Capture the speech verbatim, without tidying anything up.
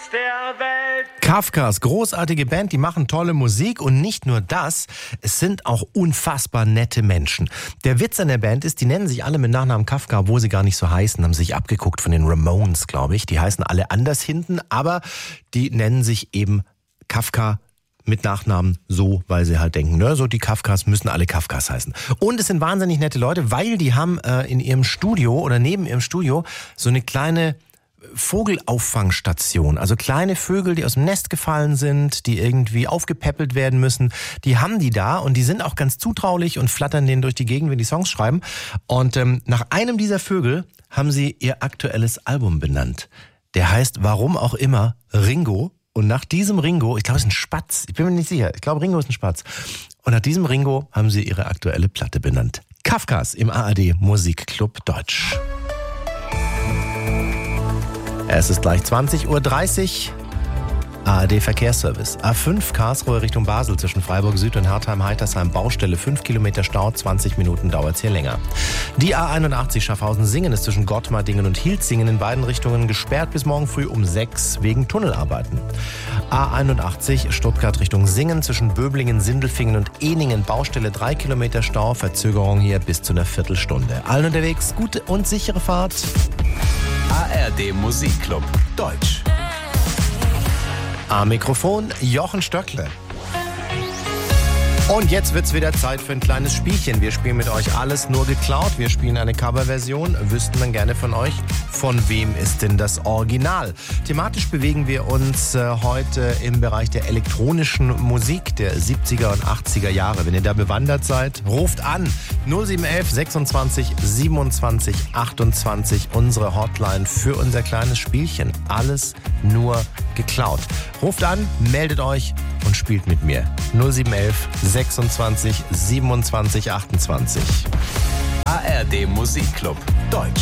der Welt. Kafkas, großartige Band, die machen tolle Musik und nicht nur das, es sind auch unfassbar nette Menschen. Der Witz an der Band ist, die nennen sich alle mit Nachnamen Kafka, obwohl sie gar nicht so heißen, haben sich abgeguckt von den Ramones, glaube ich. Die heißen alle anders hinten, aber die nennen sich eben Kafka mit Nachnamen so, weil sie halt denken, ne, so die Kafkas müssen alle Kafkas heißen. Und es sind wahnsinnig nette Leute, weil die haben äh, in ihrem Studio oder neben ihrem Studio so eine kleine Vogelauffangstation, also kleine Vögel, die aus dem Nest gefallen sind, die irgendwie aufgepäppelt werden müssen, die haben die da und die sind auch ganz zutraulich und flattern denen durch die Gegend, wenn die Songs schreiben. Und ähm, nach einem dieser Vögel haben sie ihr aktuelles Album benannt. Der heißt, warum auch immer, Ringo. Und nach diesem Ringo, ich glaube, es ist ein Spatz, ich bin mir nicht sicher, ich glaube, Ringo ist ein Spatz. Und nach diesem Ringo haben sie ihre aktuelle Platte benannt. Kafkas im A R D Musikclub Deutsch. Es ist gleich zwanzig Uhr dreißig. A R D Verkehrsservice. A fünf Karlsruhe Richtung Basel zwischen Freiburg Süd und Hertheim-Heitersheim. Baustelle fünf Kilometer Stau, zwanzig Minuten dauert es hier länger. Die A einundachtzig Schaffhausen-Singen ist zwischen Gottmardingen und Hilzingen in beiden Richtungen gesperrt bis morgen früh um sechs wegen Tunnelarbeiten. A einundachtzig Stuttgart Richtung Singen zwischen Böblingen, Sindelfingen und Ehningen. Baustelle drei Kilometer Stau, Verzögerung hier bis zu einer Viertelstunde. Allen unterwegs, gute und sichere Fahrt. A R D Musikclub Deutsch. Am Mikrofon Jochen Stöckle. Und jetzt wird's wieder Zeit für ein kleines Spielchen. Wir spielen mit euch Alles nur geklaut. Wir spielen eine Coverversion. Wüssten dann gerne von euch, von wem ist denn das Original? Thematisch bewegen wir uns äh, heute im Bereich der elektronischen Musik der siebziger und achtziger Jahre. Wenn ihr da bewandert seid, ruft an null sieben eins eins sechsundzwanzig siebenundzwanzig achtundzwanzig, unsere Hotline für unser kleines Spielchen. Alles nur geklaut. Ruft an, meldet euch und spielt mit mir. null sieben eins eins sechsundzwanzig siebenundzwanzig achtundzwanzig. A R D Musikclub Deutsch.